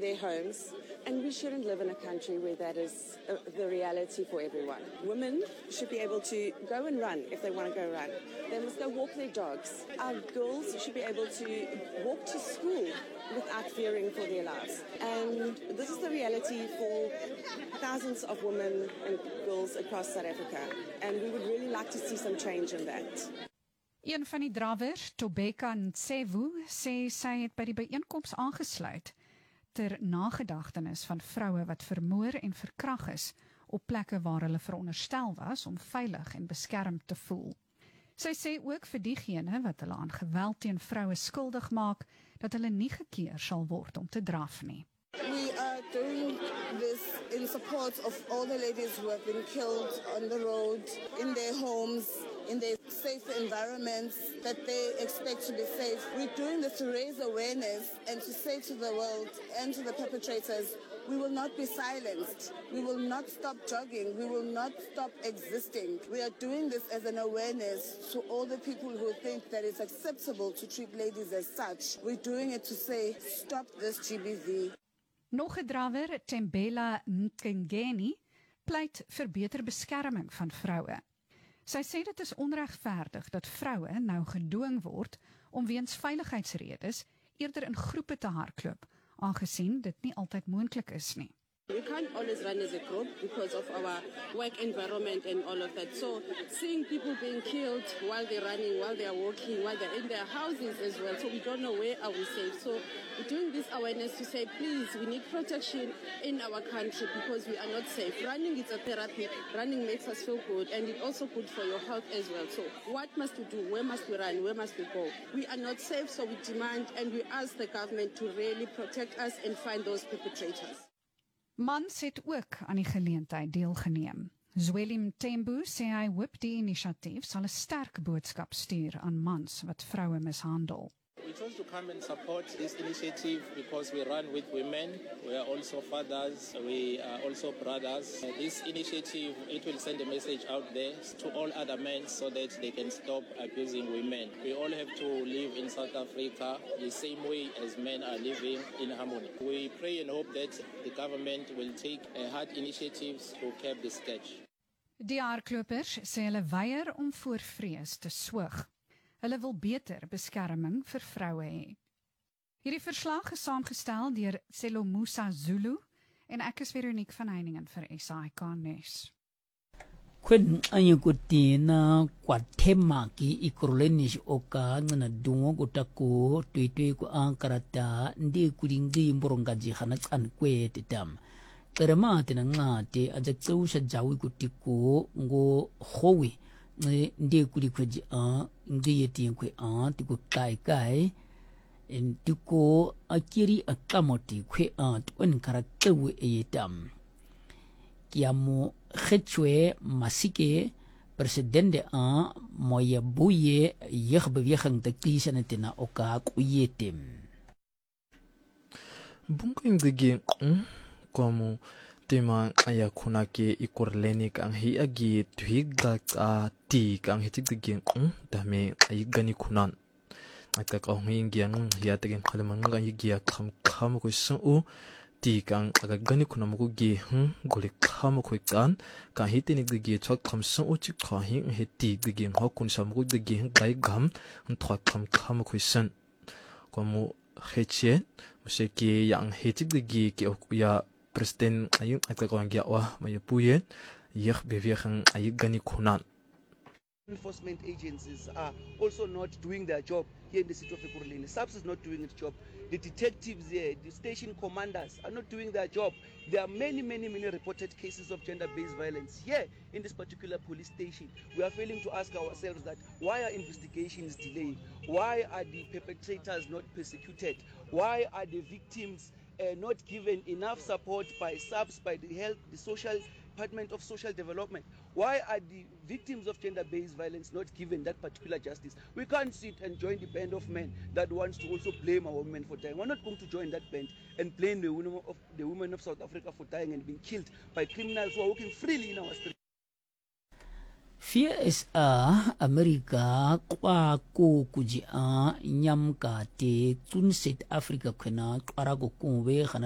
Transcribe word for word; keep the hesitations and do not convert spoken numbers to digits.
their homes, and we shouldn't live in a country where that is uh, the reality for everyone. Women should be able to go and run if they want to go run. They must go walk their dogs. Our girls should be able to walk to school without fearing for their lives. And this is the reality for thousands of women and girls across South Africa. And we would really like to see some change in that. Een van die drawers, Tobeka Ntsevu, sê sy het by die byeenkoms aangesluit ter nagedagtenis van vroue wat vermoor en verkrag is op plekke waar hulle veronderstel was om veilig en beskermd te voel. Sy sê ook vir diegene wat hulle aan geweld teen vroue skuldig maak, dat hulle nie gekeer sal word om te draf nie. We are doing this in support of all the ladies who have been killed on the road, in their homes, in their safe environments that they expect to be safe. We're doing this to raise awareness and to say to the world and to the perpetrators, we will not be silenced. We will not stop jogging. We will not stop existing. We are doing this as an awareness to all the people who think that it's acceptable to treat ladies as such. We're doing it to say, stop this G B V. Nog 'n drawer, Tembela Nkengeni, pleit vir beter beskerming van vroue. Sy sê dit is onregverdig dat vroue nou gedwing word om weens veiligheidsredes eerder in groepe te hardloop, aangesien dit nie altyd moontlik is nie. We can't always run as a group because of our work environment and all of that. So seeing people being killed while they're running, while they're walking, while they're in their houses as well. So we don't know where are we safe. So we're doing this awareness to say, please, we need protection in our country because we are not safe. Running is a therapy. Running makes us feel good and it's also good for your health as well. So what must we do? Where must we run? Where must we go? We are not safe, so we demand and we ask the government to really protect us and find those perpetrators. Mans het ook aan die geleentheid deelgeneem. Zweli Mthembu sê hy hoop die inisiatief sal 'n sterk boodskap stuur aan mans wat vroue mishandel. We chose to come and support this initiative because we run with women. We are also fathers. We are also brothers. Uh, this initiative, it will send a message out there to all other men so that they can stop abusing women. We all have to live in South Africa the same way as men are living in harmony. We pray and hope that the government will take uh, hard initiatives to curb the scourge. Die hardlopers sê hulle weier om voor vrees te swyg. Hulle wil beter beskerming vir vroue hê. Hierdie verslag is saamgestel deur Selomusa Zulu en ek is Veronique van Heiningen vir S A I K News. Kwen anyukuti na kwathema ki ikurulenish oka ngana dungo kutako tuitui ku ankarata ndi kulingi mborongaji hanatsan kwete tam. Keremate na ngate ajaktsausha jawi kutiko ngo howi ndi kulikweji a ndi yeti kwe a tiko kai kai en tiko akiri akamoti kwe a twen karaktewe eyetam kiamo khechwe masike presidente a moye buye yegbeweging te kiezen tena oka kuyetem bunking dige como tema aya khuna ke ikorleni kang hi agi thuiga a ti kang hi tige dame ai gani khunan aka ka hing gyang ya te gem khalman ga hi gya kham kham ko su u ti kang aga gani khunam ko gi hm gole kham ko kan ka hi te ni gi chok kham su u chi kha hi he ti gi ho kun sam ko gi gai gam thwa kham kham ko san ko mu heche se ki yang he ti gi ki ya President ayung aka ko ngia wa may puye yeh beweging ay gani khunan. Enforcement agencies are also not doing their job here in the city of Ekurhuleni. SAPS is not doing its job. The detectives here, the station commanders are not doing their job. There are many, many, many reported cases of gender-based violence here in this particular police station. We are failing to ask ourselves that why are investigations delayed? Why are the perpetrators not persecuted? Why are the victims Uh, not given enough support by SAPS, by the health, the social department of social development? Why are the victims of gender-based violence not given that particular justice? We can't sit and join the band of men that wants to also blame our women for dying. We're not going to join that band and blame the women of the women of South Africa for dying and being killed by criminals who are walking freely in our streets. Fear is a America kwa ko kuji a nyam ka te tun South Africa kana kwara ko kunwe